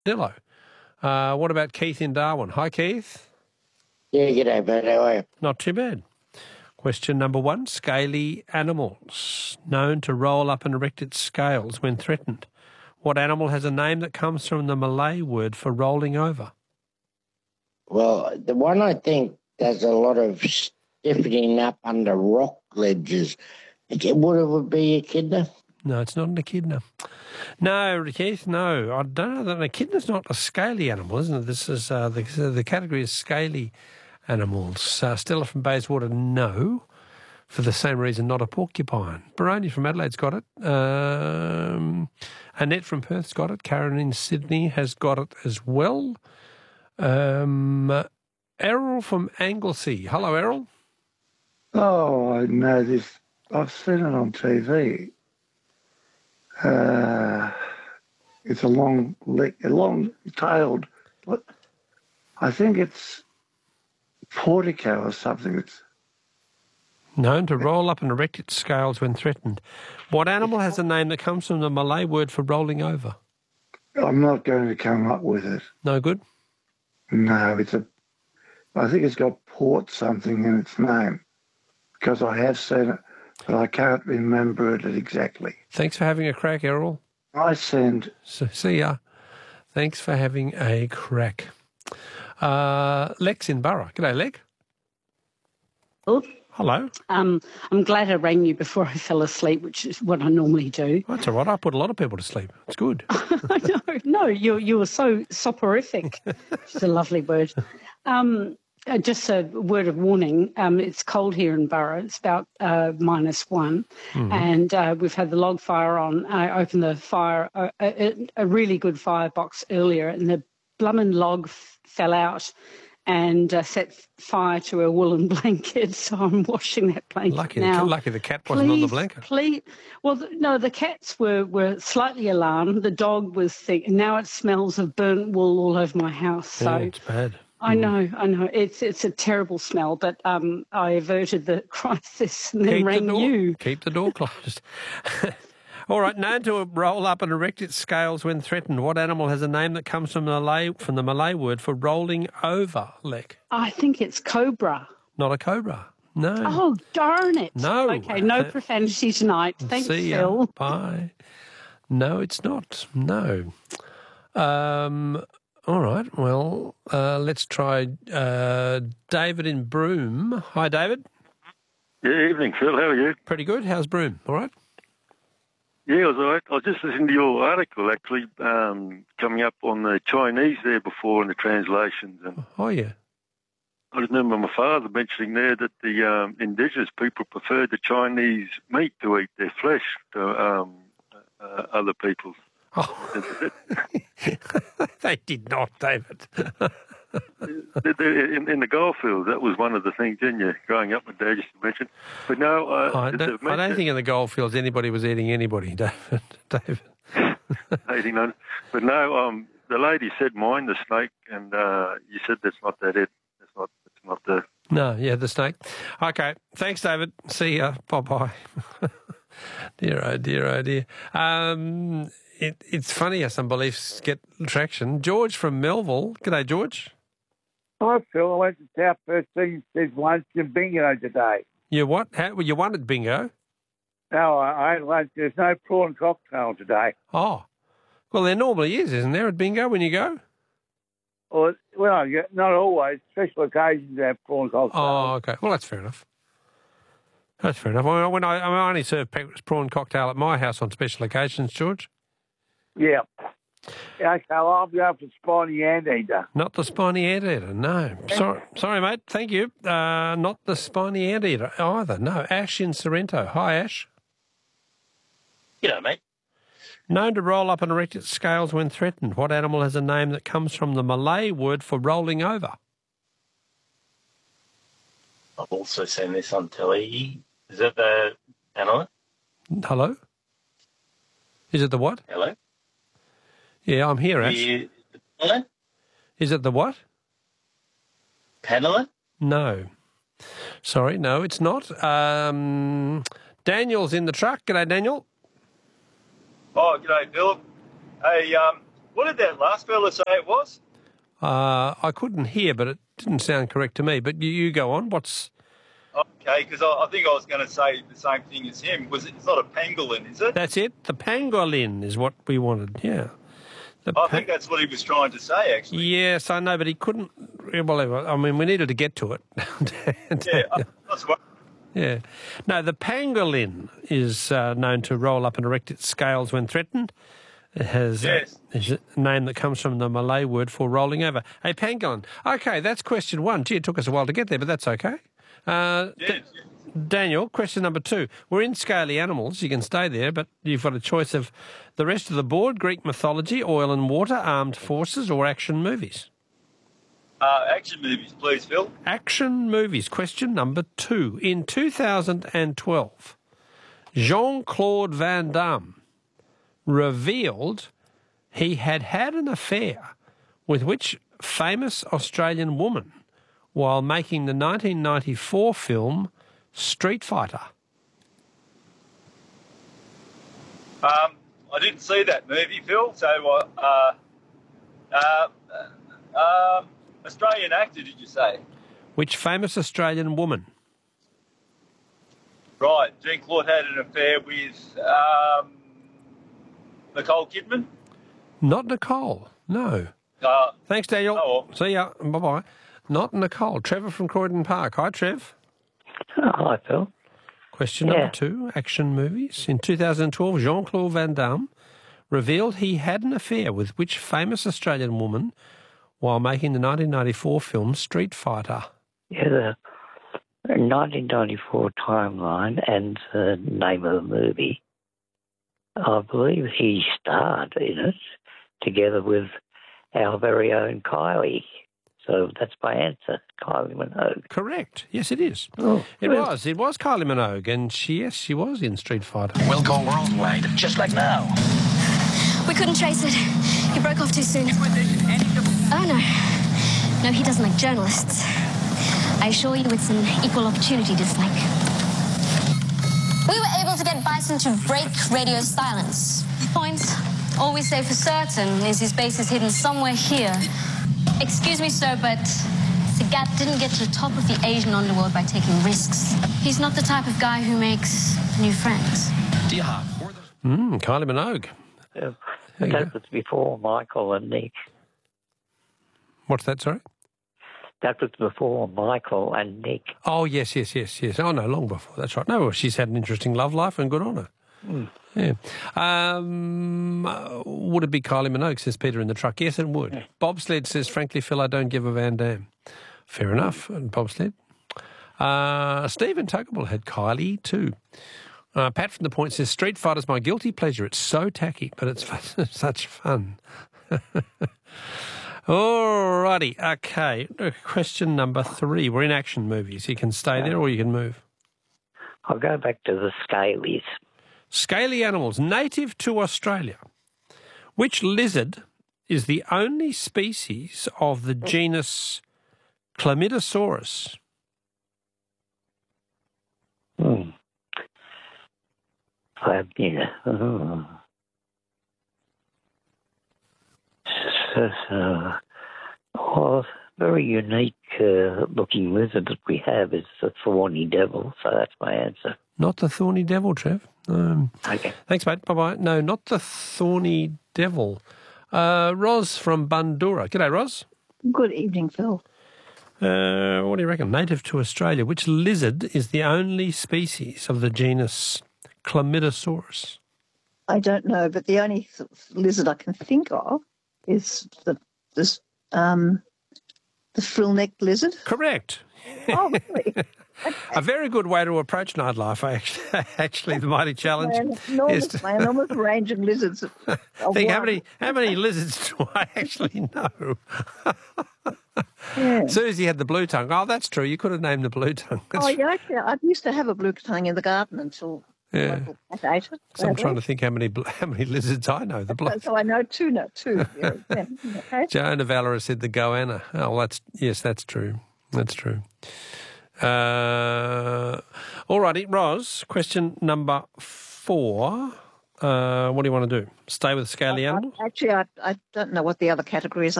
Zillow. What about Keith in Darwin? Hi, Keith. Yeah, g'day, bud. How are you? Not too bad. Question number 1, scaly animals, known to roll up and erect its scales when threatened. What animal has a name that comes from the Malay word for rolling over? Well, the one I think does a lot of stiffening up under rock ledges. Would it be echidna? No, it's not an echidna. No, Keith, no. I don't know. An echidna's not a scaly animal, isn't it? This is the category is scaly animals. Stella from Bayswater, no. For the same reason, not a porcupine. Baroni from Adelaide's got it. Annette from Perth's got it. Karen in Sydney has got it as well. Errol from Anglesey. Hello, Errol. Oh, I know this. I've seen it on TV. It's a long-tailed. I think it's portico or something. It's known to roll up and erect its scales when threatened. What animal has a name that comes from the Malay word for rolling over? I'm not going to come up with it. No good? No, I think it's got port something in its name because I have seen it, but I can't remember it exactly. Thanks for having a crack, Errol. See ya. Thanks for having a crack. Lex in Borough. G'day, Lex. Oh. Hello. I'm glad I rang you before I fell asleep, which is what I normally do. That's all right. I put a lot of people to sleep. It's good. No, you were so soporific. It's a lovely word. Just a word of warning. It's cold here in Borough. It's about -1, and we've had the log fire on. I opened the fire, a really good firebox earlier, and the blummin' log fell out and set fire to a woolen blanket. So I'm washing that blanket now. Lucky the cat wasn't on the blanket. Please. Well, no, the cats were slightly alarmed. The dog was sick. And now it smells of burnt wool all over my house. So it's bad. I know. It's a terrible smell, but I averted the crisis and then rang you. Keep the door closed. All right, known to roll up and erect its scales when threatened. What animal has a name that comes from the Malay word for rolling over, Lek? I think it's cobra. Not a cobra. No. Oh, darn it. No. Okay, no profanity tonight. Thanks, See ya. Phil. Bye. No, it's not. No. All right, well, let's try David in Broome. Hi, David. Yeah, evening, Phil. How are you? Pretty good. How's Broome? All right? Yeah, I was all right. I was just listening to your article, actually, coming up on the Chinese there before in the translations. And oh, yeah. I remember my father mentioning there that the indigenous people preferred the Chinese meat to eat their flesh to other people's. Oh. They did not, David. In the goldfields, that was one of the things, didn't you? Growing up, my dad used to mention. But no, I don't think in the goldfields anybody was eating anybody, David. Eating none. But no, the lady said, "Mind the snake," and you said that's not that it. It's not the. No, yeah, the snake. Okay, thanks, David. See ya. Bye. Dear, oh dear. It's funny how some beliefs get traction. George from Melville. G'day, George. Hi, Phil. I went to South Perth says lunch and bingo today. You what? You won at bingo? No, I had lunch. There's no prawn cocktail today. Oh. Well, there normally is, isn't there, at bingo when you go? Well, not always. Special occasions have prawn cocktails. Oh, okay. Well, that's fair enough. I only serve prawn cocktail at my house on special occasions, George. Yeah. Okay, well, I'll be up for spiny anteater. Not the spiny anteater, no. Sorry, mate. Thank you. Not the spiny anteater either. No. Ash in Sorrento. Hi, Ash. G'day, mate. Known to roll up and erect its scales when threatened. What animal has a name that comes from the Malay word for rolling over? I've also seen this on telly. Is it the panelist? Hello? Is it the what? Hello? Yeah, I'm here, Ash. The panelist? Is it the what? Panelist? No. Sorry, no, it's not. Daniel's in the truck. G'day, Daniel. Oh, g'day, Phil. Hey, What did that last fella say it was? I couldn't hear, but it didn't sound correct to me. But you go on. What's... Okay, because I think I was going to say the same thing as him. It's not a pangolin, is it? That's it. The pangolin is what we wanted, yeah. I think that's what he was trying to say, actually. Yes, I know, but he couldn't... Well, I mean, we needed to get to it. Yeah, that's what... Yeah. No, the pangolin is known to roll up and erect its scales when threatened. It has is a name that comes from the Malay word for rolling over. A pangolin. Okay, that's question one. Gee, it took us a while to get there, but that's okay. Daniel, question number 2. We're in scaly animals. You can stay there, but you've got a choice of the rest of the board: Greek mythology, oil and water, armed forces, or action movies. Action movies, please, Phil. Action movies. Question number 2. In 2012, Jean-Claude Van Damme revealed he had had an affair with which famous Australian woman while making the 1994 film Street Fighter? I didn't see that movie, Phil, so Australian actor, did you say? Which famous Australian woman? Right, Jean-Claude had an affair with Nicole Kidman? Not Nicole, no. Thanks, Daniel. Oh, well. See ya. Bye-bye. Not Nicole. Trevor from Croydon Park. Hi, Trev. Hi, Phil. Question number 2, action movies. In 2012, Jean-Claude Van Damme revealed he had an affair with which famous Australian woman while making the 1994 film Street Fighter? Yeah, the 1994 timeline and the name of the movie. I believe he starred in it together with our very own Kylie. So that's my answer, Kylie Minogue. Correct. Yes, it is. Oh, It was. It was Kylie Minogue, and she was in Street Fighter. We'll go worldwide, just like now. We couldn't trace it. He broke off too soon. Oh, no. No, he doesn't like journalists. I assure you it's an equal opportunity dislike. We were able to get Bison to break radio silence. Point. All we say for certain is his base is hidden somewhere here. Excuse me, sir, but Sagat didn't get to the top of the Asian underworld by taking risks. He's not the type of guy who makes new friends. Kylie Minogue. That was before Michael and Nick. What's that, sorry? That was before Michael and Nick. Oh, yes. Oh, no, long before. That's right. No, well, she's had an interesting love life and good on her. Yeah. Would it be Kylie Minogue, says Peter in the truck? Yes, it would. Bobsled says, frankly, Phil, I don't give a Van Damme. Fair enough, Bobsled. Stephen Tuckable had Kylie too. Pat from the Point says, Street Fighter's my guilty pleasure. It's so tacky, but it's such fun. All righty, okay. Question number 3. We're in action movies. You can stay there or you can move. I'll go back to the scalies. Scaly animals native to Australia. Which lizard is the only species of the genus Chlamydosaurus? Very unique looking lizard that we have is the thorny devil, so that's my answer. Not the thorny devil, Trev. Okay. Thanks, mate. Bye-bye. No, not the thorny devil. Ros from Bundoora. G'day, Ros. Good evening, Phil. What do you reckon? Native to Australia. Which lizard is the only species of the genus Chlamydosaurus? I don't know, but the only lizard I can think of is the frill-necked lizard. Correct. Oh, really? A very good way to approach nightlife, actually. The mighty challenge my enormous range of lizards. Think how many lizards do I actually know? Yeah. Susie had the blue tongue. Oh, that's true. You could have named the blue tongue. Actually, I used to have a blue tongue in the garden until I ate it. So I'm trying to think how many lizards I know. So I know two. Yeah, okay. Joan of Valera said the goanna. Oh, that's true. That's true. All righty, Ros, question number 4. What do you want to do? Stay with scaly animals? Actually, I don't know what the other category is.